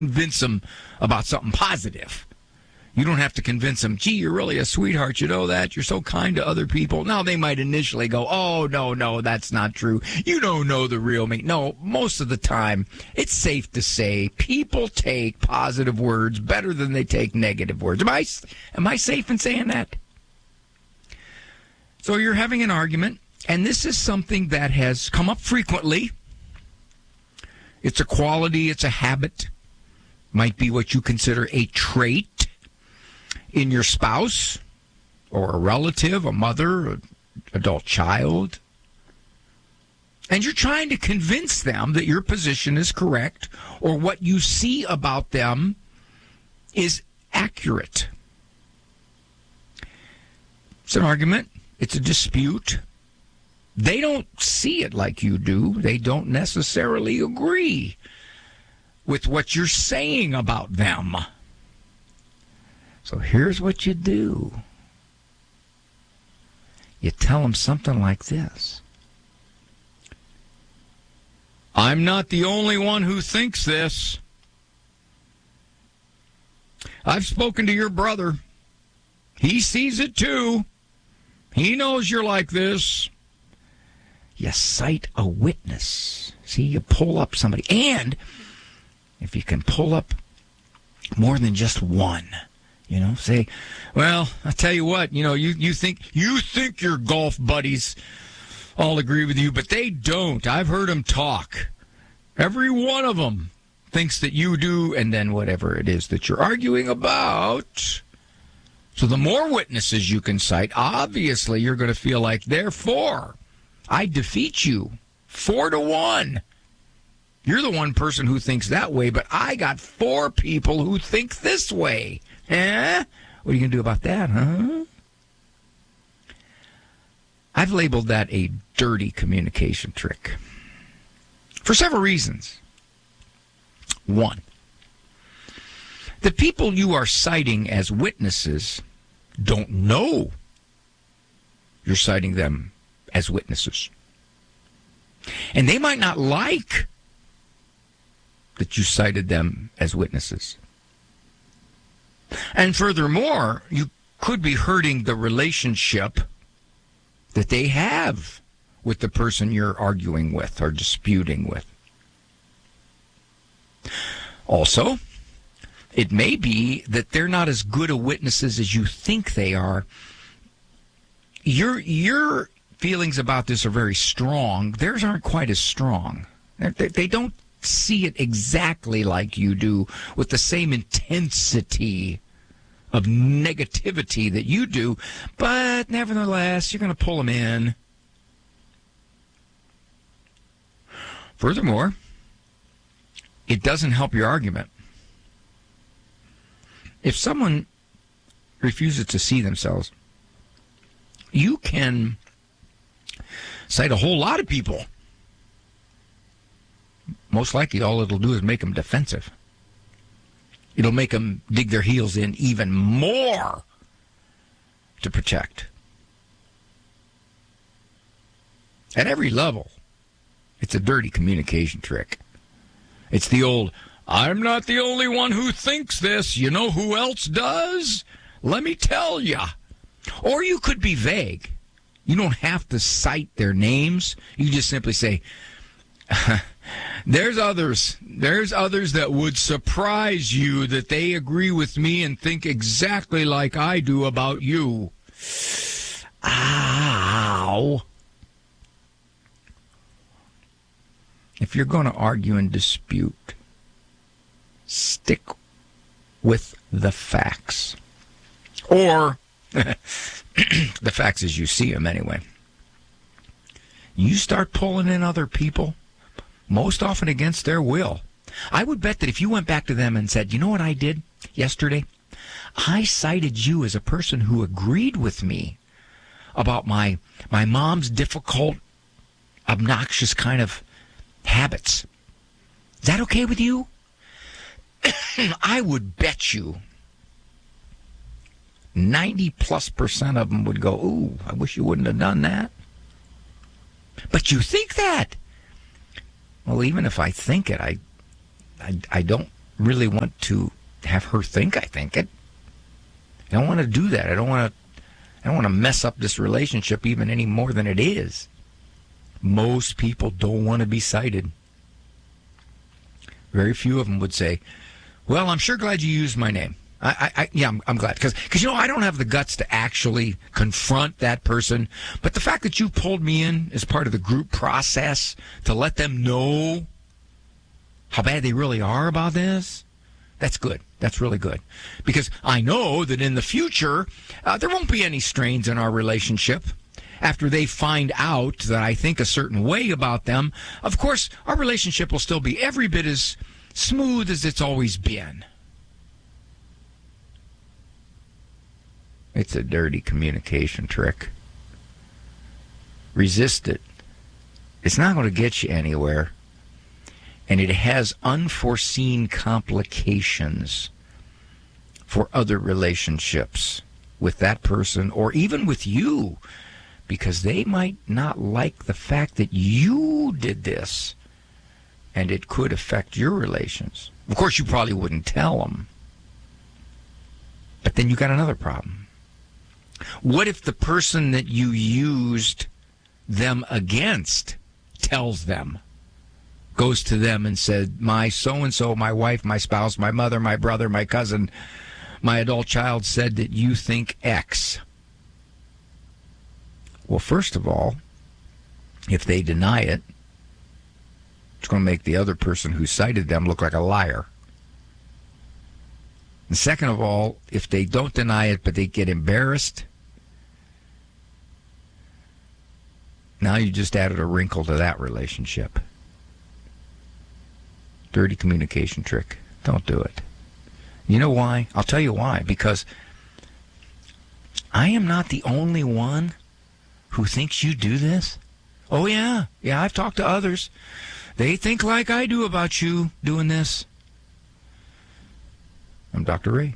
convince them about something positive. You don't have to convince them, gee, you're really a sweetheart, you know that? You're so kind to other people. Now, they might initially go, oh, no, that's not true. You don't know the real me. No, most of the time, it's safe to say people take positive words better than they take negative words. Am I safe in saying that? So you're having an argument, and this is something that has come up frequently. It's a quality, it's a habit. Might be what you consider a trait in your spouse or a relative, a mother, an adult child. And you're trying to convince them that your position is correct or what you see about them is accurate. It's an argument. It's a dispute. They don't see it like you do. They don't necessarily agree with what you're saying about them. So here's what you do. You tell them something like this. I'm not the only one who thinks this. I've spoken to your brother. He sees it too. He knows you're like this. You cite a witness. See, you pull up somebody. And if you can pull up more than just one, say, well, I'll tell you what, you think your golf buddies all agree with you, but they don't. I've heard them talk. Every one of them thinks that you do, and then whatever it is that you're arguing about. So the more witnesses you can cite, obviously you're going to feel like, therefore, I defeat you 4-1. You're the one person who thinks that way, but I got 4 people who think this way. What are you going to do about that, huh? I've labeled that a dirty communication trick for several reasons. 1, the people you are citing as witnesses don't know you're citing them as witnesses. And they might not like that you cited them as witnesses. And furthermore, you could be hurting the relationship that they have with the person you're arguing with or disputing with. Also, it may be that they're not as good a witnesses as you think they are. Your feelings about this are very strong. Theirs aren't quite as strong. They don't see it exactly like you do with the same intensity of negativity that you do, but nevertheless, you're going to pull them in. Furthermore, it doesn't help your argument. If someone refuses to see themselves, you can cite a whole lot of people. Most likely all it'll do is make them defensive. It'll make them dig their heels in even more to protect. At every level, it's a dirty communication trick. It's the old, I'm not the only one who thinks this. You know who else does? Let me tell you. Or you could be vague. You don't have to cite their names. You just simply say, there's others that would surprise you that they agree with me and think exactly like I do about you. Ow. If you're going to argue and dispute, stick with the facts. Or the facts as you see them anyway. You start pulling in other people, most often against their will. I would bet that if you went back to them and said, you know what I did yesterday? I cited you as a person who agreed with me about my mom's difficult, obnoxious kind of habits. Is that okay with you? I would bet you 90+% of them would go, ooh, I wish you wouldn't have done that. But you think that. Well, even if I think it, I don't really want to have her think I think it. I don't want to do that. I don't want to mess up this relationship even any more than it is. Most people don't want to be cited. Very few of them would say, well, I'm sure glad you used my name. I'm glad. Because, I don't have the guts to actually confront that person. But the fact that you pulled me in as part of the group process to let them know how bad they really are about this, that's good. That's really good. Because I know that in the future, there won't be any strains in our relationship. After they find out that I think a certain way about them, of course, our relationship will still be every bit as smooth as it's always been. It's a dirty communication trick. Resist it. It's not going to get you anywhere. And it has unforeseen complications for other relationships with that person or even with you, because they might not like the fact that you did this, and it could affect your relations. Of course, you probably wouldn't tell them. But then you got another problem. What if the person that you used them against tells them, goes to them and said, my so-and-so, my wife, my spouse, my mother, my brother, my cousin, my adult child said that you think X? Well, first of all, if they deny it, it's going to make the other person who cited them look like a liar. And second of all, if they don't deny it but they get embarrassed, now you just added a wrinkle to that relationship. Dirty communication trick. Don't do it. You know why? I'll tell you why. Because I am not the only one who thinks you do this. Oh, yeah. Yeah, I've talked to others. They think like I do about you doing this. I'm Dr. Ray.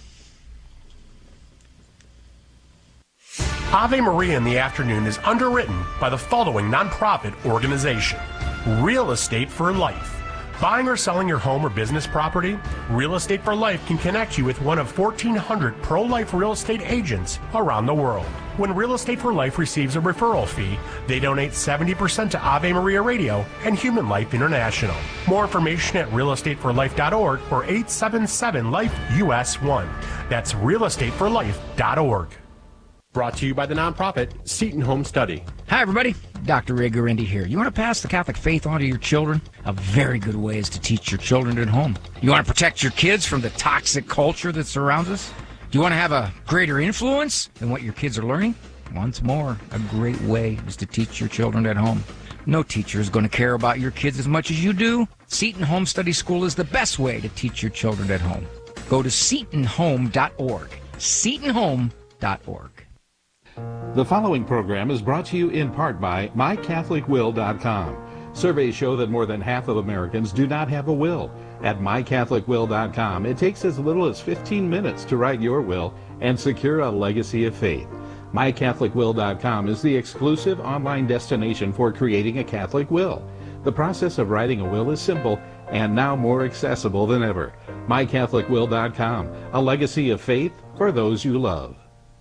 Ave Maria in the Afternoon is underwritten by the following nonprofit organization: Real Estate for Life. Buying or selling your home or business property? Real Estate for Life can connect you with one of 1,400 pro-life real estate agents around the world. When Real Estate for Life receives a referral fee, they donate 70% to Ave Maria Radio and Human Life International. More information at realestateforlife.org or 877-LIFE-US1. That's realestateforlife.org. Brought to you by the nonprofit Seton Home Study. Hi, everybody. Dr. Ray Guarendi here. You want to pass the Catholic faith on to your children? A very good way is to teach your children at home. You want to protect your kids from the toxic culture that surrounds us? Do you want to have a greater influence than what your kids are learning? Once more, a great way is to teach your children at home. No teacher is going to care about your kids as much as you do. Seton Home Study School is the best way to teach your children at home. Go to setonhome.org. setonhome.org. The following program is brought to you in part by MyCatholicWill.com. Surveys show that more than half of Americans do not have a will. At MyCatholicWill.com, it takes as little as 15 minutes to write your will and secure a legacy of faith. MyCatholicWill.com is the exclusive online destination for creating a Catholic will. The process of writing a will is simple and now more accessible than ever. MyCatholicWill.com, a legacy of faith for those you love.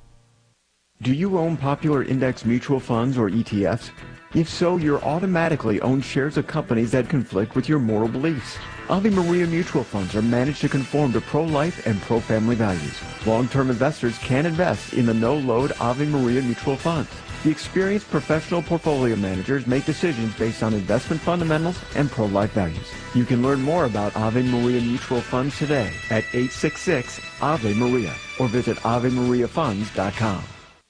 Do you own popular index mutual funds or ETFs? If so, you're automatically own shares of companies that conflict with your moral beliefs. Ave Maria mutual funds are managed to conform to pro-life and pro-family values. Long-term investors can invest in the no-load Ave Maria mutual funds. The experienced professional portfolio managers make decisions based on investment fundamentals and pro-life values. You can learn more about Ave Maria mutual funds today at 866 Ave Maria or visit AveMariaFunds.com.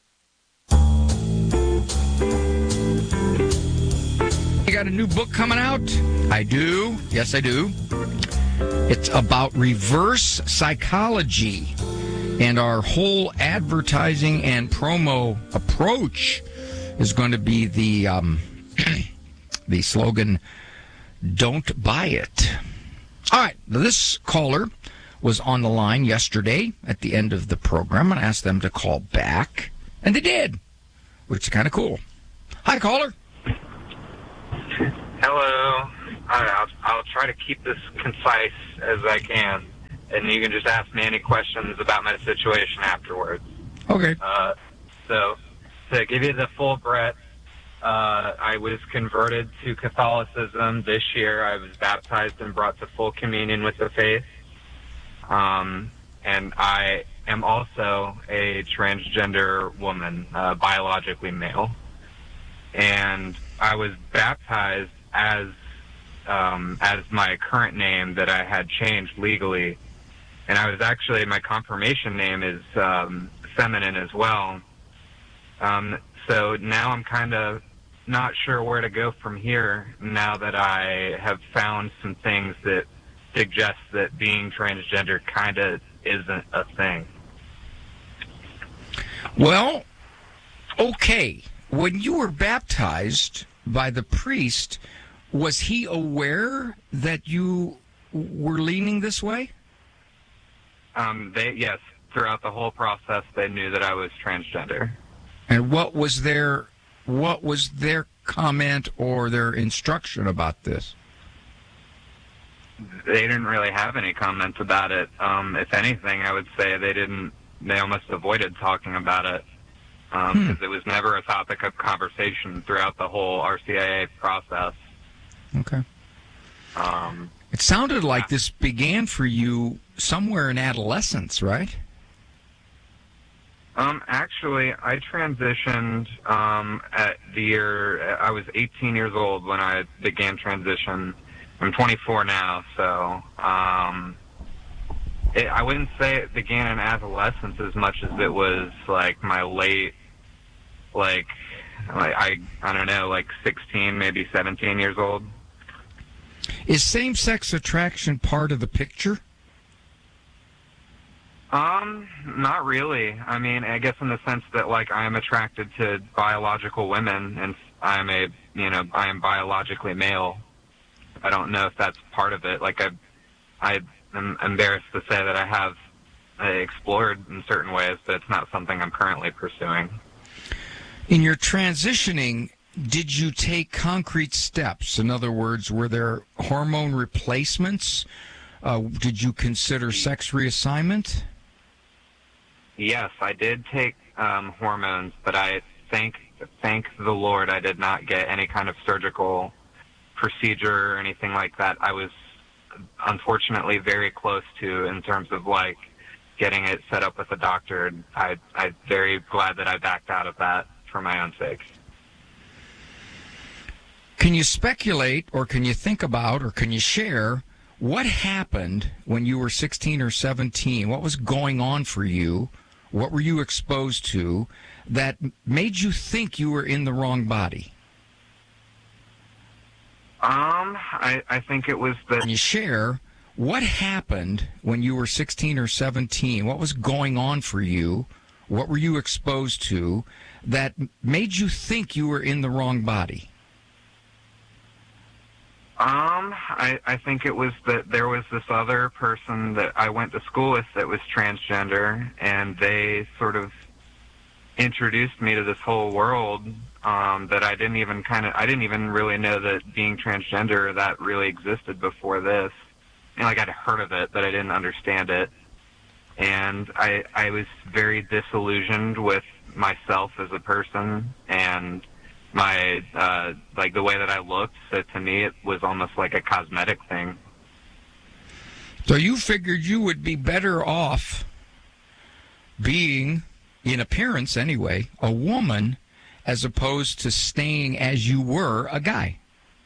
You got a new book coming out? I do. Yes, I do. It's about reverse psychology. And our whole advertising and promo approach is going to be the the slogan, "Don't buy it." All right. This caller was on the line yesterday at the end of the program and asked them to call back. And they did, which is kind of cool. Hi, caller. Hello. I'll try to keep this concise as I can, and you can just ask me any questions about my situation afterwards. Okay. So, to give you the full breadth, I was converted to Catholicism this year. I was baptized and brought to full communion with the faith. And I am also a transgender woman, biologically male. And I was baptized as my current name that I had changed legally. And I was actually, my confirmation name is feminine as well. So now I'm kind of not sure where to go from here now that I have found some things that suggest that being transgender kind of isn't a thing. Well, okay. When you were baptized by the priest, was he aware that you were leaning this way? Yes, throughout the whole process, they knew that I was transgender. And what was their comment or their instruction about this? They didn't really have any comments about it. If anything, I would say they almost avoided talking about it because it was never a topic of conversation throughout the whole RCIA process. Okay. It sounded like this began for you somewhere in adolescence, right? Actually, I transitioned at the year, I was 18 years old when I began transition. I'm 24 now, so I wouldn't say it began in adolescence as much as it was like my late, I don't know, like 16, maybe 17 years old. Is same-sex attraction part of the picture? Not really. I mean, I guess in the sense that, like, I am attracted to biological women, and I am biologically male. I don't know if that's part of it. Like, I'm embarrassed to say that I have explored in certain ways, but it's not something I'm currently pursuing. In your transitioning, did you take concrete steps? In other words, were there hormone replacements? Did you consider sex reassignment? Yes, I did take hormones, but I thank the Lord I did not get any kind of surgical procedure or anything like that. I was unfortunately very close to in terms of like getting it set up with a doctor. I'm very glad that I backed out of that for my own sake. Can you speculate, or can you think about, or can you share what happened when you were 16 or 17? What was going on for you? What were you exposed to that made you think you were in the wrong body? I think it was that... Can you share what happened when you were 16 or 17? What was going on for you? What were you exposed to that made you think you were in the wrong body? I think it was that there was this other person that I went to school with that was transgender, and they sort of introduced me to this whole world that I didn't even really know that being transgender that really existed before this. You know, like I'd heard of it, but I didn't understand it. And I was very disillusioned with myself as a person and my like the way that I looked. So to me, it was almost like a cosmetic thing. So you figured you would be better off being, in appearance anyway, a woman as opposed to staying as you were, a guy.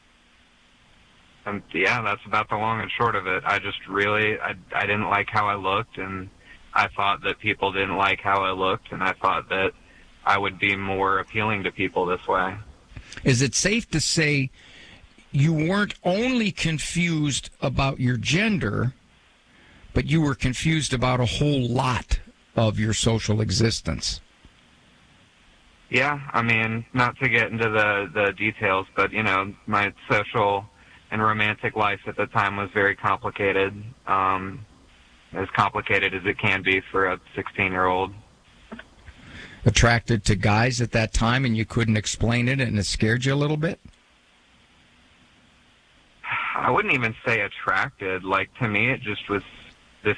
Yeah, that's about the long and short of it. I just really, I didn't like how I looked, and I thought that people didn't like how I looked, and I thought that I would be more appealing to people this way. Is it safe to say you weren't only confused about your gender, but you were confused about a whole lot of your social existence? Yeah, I mean, not to get into the details, but, you know, my social and romantic life at the time was very complicated, as complicated as it can be for a 16-year-old. Attracted to guys at that time, and you couldn't explain it, and it scared you a little bit? I wouldn't even say attracted. Like, to me, it just was